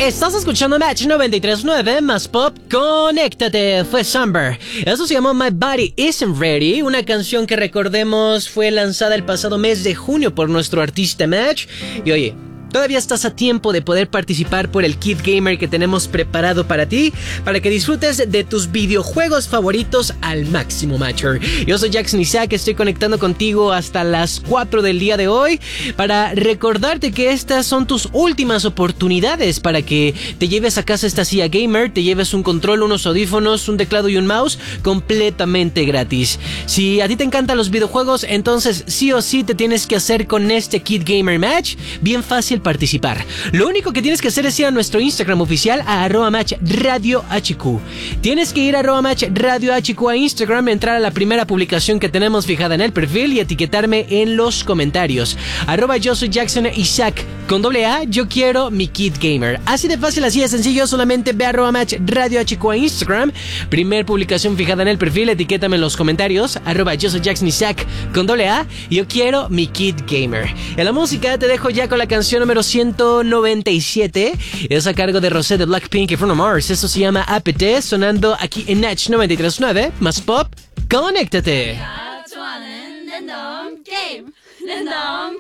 Estás escuchando Match 93.9 más pop, conéctate, fue Summer. Eso se llamó My Body Isn't Ready, una canción que recordemos fue lanzada el pasado mes de junio por nuestro artista Match. Y oye, todavía estás a tiempo de poder participar por el kit gamer que tenemos preparado para ti, para que disfrutes de tus videojuegos favoritos al máximo, Matcher. Yo soy Jackson Isaac, estoy conectando contigo hasta las 4 del día de hoy para recordarte que estas son tus últimas oportunidades para que te lleves a casa esta silla gamer, te lleves un control, unos audífonos, un teclado y un mouse completamente gratis. Si a ti te encantan los videojuegos, entonces sí o sí te tienes que hacer con este kit gamer Match. Bien fácil participar. Lo único que tienes que hacer es ir a nuestro Instagram oficial a @matchradiohq. Tienes que ir a @matchradiohq a Instagram, entrar a la primera publicación que tenemos fijada en el perfil y etiquetarme en los comentarios. @yo soy Jackson Isaac con ¡A! Yo quiero mi kit gamer. Así de fácil, así de sencillo. Solamente ve a @matchradiohq a Instagram, primer publicación fijada en el perfil, etiquétame en los comentarios. @yo soy Jackson Isaac con ¡A! Yo quiero mi kit gamer. En la música te dejo ya con la canción número 197, es a cargo de Rosé de Blackpink y Bruno Mars. Esto se llama APT, sonando aquí en Natch 93.9 más pop, conéctate.